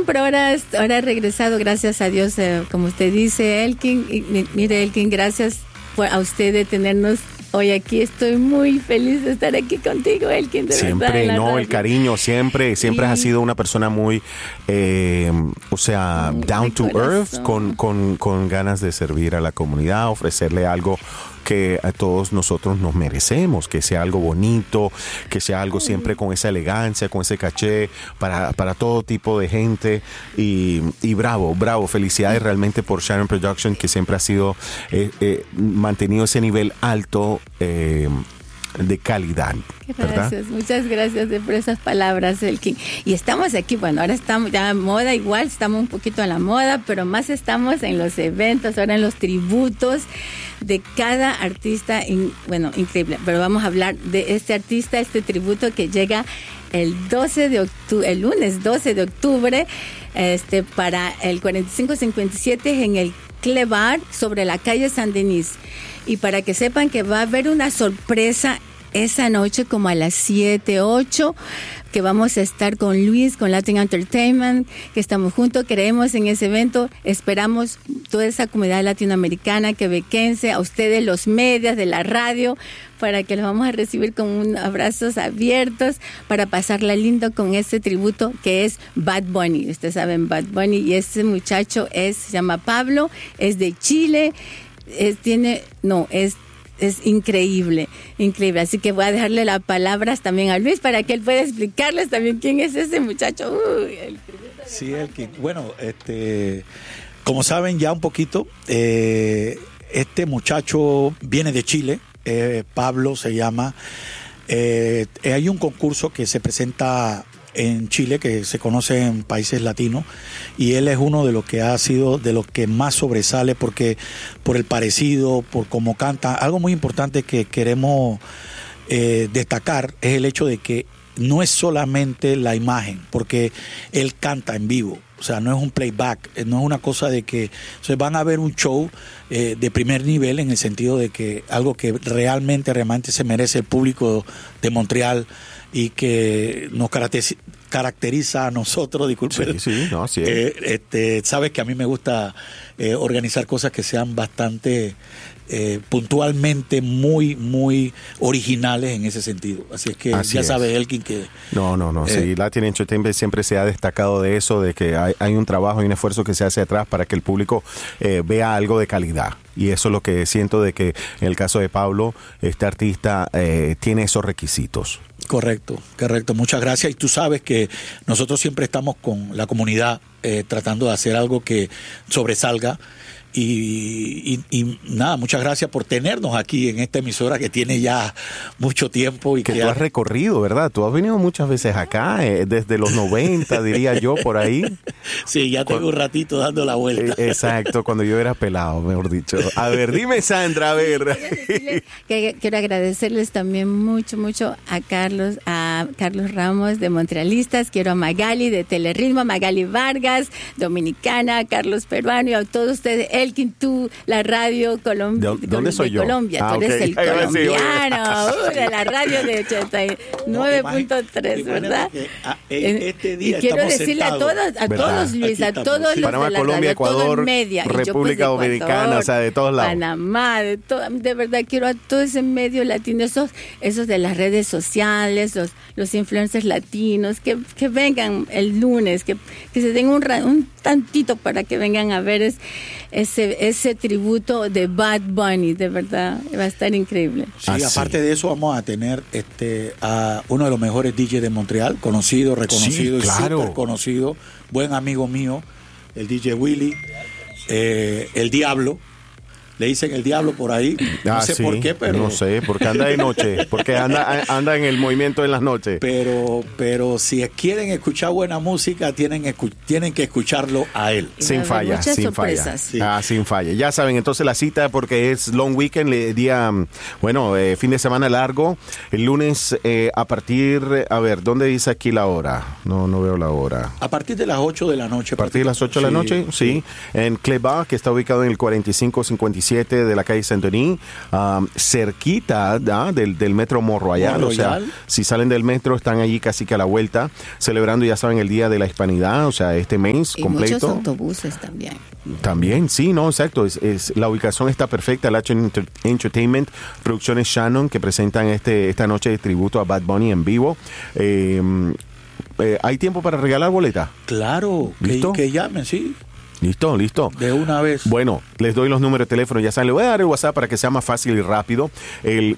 pero ahora ha regresado, gracias a Dios, como usted dice, Elkin. Y, mire, Elkin, gracias a usted de tenernos hoy aquí. Estoy muy feliz de estar aquí contigo, Elkin. Siempre, verdad, no, el cariño, siempre has sido una persona muy, down to earth, con ganas de servir a la comunidad, ofrecerle algo que a todos nosotros nos merecemos, que sea algo bonito, que sea algo siempre con esa elegancia, con ese caché para todo tipo de gente. Y bravo, felicidades realmente por Sharon Production, que siempre ha sido mantenido ese nivel alto de calidad. Gracias, ¿verdad? muchas gracias por esas palabras, Elkin. Y estamos aquí, bueno, ahora estamos ya en moda, igual estamos un poquito en la moda, pero más estamos en los eventos, ahora en los tributos de cada artista, increíble. Pero vamos a hablar de este artista, este tributo que llega el lunes 12 de octubre, para el 4557 en el Clevar, sobre la calle San Denis. Y para que sepan que va a haber una sorpresa esa noche como a las 7, 8, que vamos a estar con Luis, con Latin Entertainment, que estamos juntos, creemos en ese evento, esperamos toda esa comunidad latinoamericana, quebequense, a ustedes los medios de la radio, para que los vamos a recibir con abrazos abiertos, para pasarla lindo con ese tributo que es Bad Bunny. Ustedes saben Bad Bunny, y ese muchacho se llama Pablo, es de Chile, es increíble. Así que voy a dejarle las palabras también a Luis para que él pueda explicarles también quién es ese muchacho. Sí, bueno, como saben ya un poquito, este muchacho viene de Chile, Pablo se llama. Hay un concurso que se presenta en Chile, que se conoce en países latinos, y él es uno de los que ha sido de los que más sobresale, porque por el parecido, por cómo canta. Algo muy importante que queremos destacar es el hecho de que no es solamente la imagen, porque él canta en vivo. O sea, no es un playback, no es una cosa de que van a ver un show de primer nivel, en el sentido de que algo que realmente se merece el público de Montreal y que nos caracteriza a nosotros, disculpen. Sí, no, sí. Sabes que a mí me gusta organizar cosas que sean bastante puntualmente muy, muy originales en ese sentido. Así es que ya sabes, Elkin, que... No. Sí, Latin Entertainment siempre se ha destacado de eso, de que hay un trabajo y un esfuerzo que se hace atrás para que el público vea algo de calidad. Y eso es lo que siento de que en el caso de Pablo, este artista tiene esos requisitos. Correcto. Muchas gracias. Y tú sabes que nosotros siempre estamos con la comunidad tratando de hacer algo que sobresalga. Y nada, muchas gracias por tenernos aquí en esta emisora que tiene ya mucho tiempo. Y que tú has recorrido, ¿verdad? Tú has venido muchas veces acá, desde los 90, diría yo, por ahí. Sí, ya tengo un ratito dando la vuelta. Exacto, cuando yo era pelado, mejor dicho. A ver, dime, Sandra, a ver. Quiero agradecerles también mucho a Carlos Ramos de Montrealistas, quiero a Magali de Teleritmo, a Magali Vargas, dominicana, a Carlos Peruano, y a todos ustedes. Elkin, tú, la radio Colombia. ¿Dónde soy yo? Colombia, tú eres el colombiano, de la radio de 89.3, ¿verdad? Este día y quiero decirle sentados, a todos, Luis, a todos los Panamá, de la Colombia, radio, Ecuador, media, República Dominicana, o sea, de todos lados. Panamá, de verdad quiero a todo ese medio latino, esos de las redes sociales, los influencers latinos, que vengan el lunes, que se den un tantito para que vengan a ver ese tributo de Bad Bunny. De verdad va a estar increíble. Sí, aparte de eso vamos a tener a uno de los mejores DJs de Montreal, conocido, reconocido, sí, claro, y súper conocido, buen amigo mío, el DJ Willy, el Diablo. Le dicen el Diablo por ahí, no sé por qué, pero... No sé, porque anda de noche, porque anda en el movimiento en las noches. Pero si quieren escuchar buena música, tienen que escucharlo a él. Sin falla, sin sorpresas. falla. Sí. Sin falla. Ya saben, entonces la cita, porque es long weekend, fin de semana largo. El lunes a partir, a ver, ¿dónde dice aquí la hora? No veo la hora. A partir de las 8 de la noche. A partir de las 8 de la noche, sí. En Clebar, que está ubicado en el 4557 27 de la calle Saint-Denis, cerquita del Metro Mont Royal. O sea, si salen del metro, están allí casi que a la vuelta, celebrando, ya saben, el Día de la Hispanidad, o sea, este mes y completo. Muchos autobuses también. También, sí, no, exacto. La ubicación está perfecta. El Entertainment, Producciones Shannon, que presentan esta noche de tributo a Bad Bunny en vivo. ¿Hay tiempo para regalar boleta? Claro, que llamen, sí. Listo. De una vez. Bueno, les doy los números de teléfono, ya saben, le voy a dar el WhatsApp para que sea más fácil y rápido. El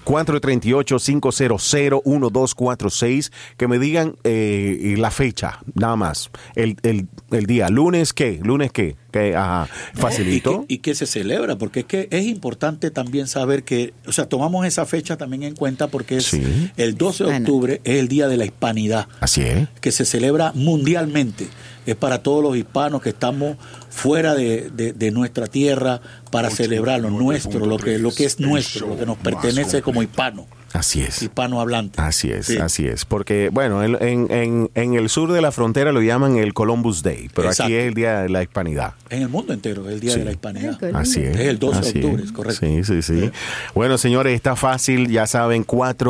438-500-1246, que me digan la fecha, nada más. El día, ¿lunes qué? Ajá, facilito. ¿Y qué se celebra? Porque es que es importante también saber que, o sea, tomamos esa fecha también en cuenta porque es el 12 de octubre, es el Día de la Hispanidad. Así es. Que se celebra mundialmente. Es para todos los hispanos que estamos fuera de nuestra tierra para celebrar lo nuestro, lo que es nuestro, lo que nos pertenece como hispanos. Así es. Hispanohablantes. Así es. Porque, bueno, en el sur de la frontera lo llaman el Columbus Day, pero aquí es el Día de la Hispanidad. En el mundo entero es el Día de la Hispanidad. Así es. Es el 12 de octubre, es correcto. Sí. Bueno, señores, está fácil, ya saben,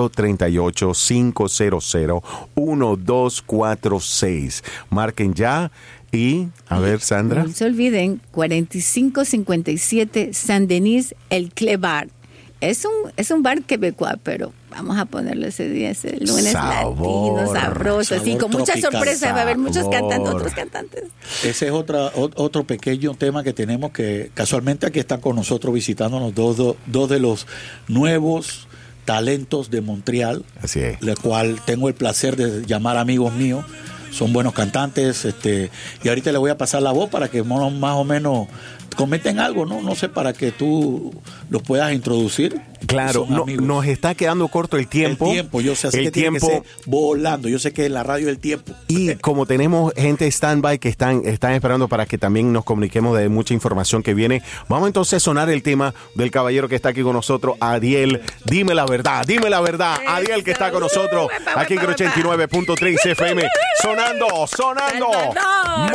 438-500-1246. Marquen ya. Y, a ver, Sandra. No se olviden, 4557 Saint-Denis, el Clebar. Es un bar quebecois, pero vamos a ponerle ese día, ese lunes latino, sabroso, así, con mucha sorpresa. Va a haber muchos otros cantantes. Ese es otro pequeño tema que tenemos, que casualmente aquí están con nosotros visitándonos dos de los nuevos talentos de Montreal. Así es. El cual tengo el placer de llamar amigos míos. Son buenos cantantes, y ahorita le voy a pasar la voz para que más o menos comenten algo, no sé, para que tú los puedas introducir. Claro, nos está quedando corto el tiempo. Yo sé, así que tiene que ser volando. Yo sé que en la radio el tiempo. Y como tenemos gente stand-by que están esperando para que también nos comuniquemos de mucha información que viene, vamos entonces a sonar el tema del caballero que está aquí con nosotros, Adiel. Dime la verdad. Adiel, que está con nosotros aquí en 89.3 FM. Sonando.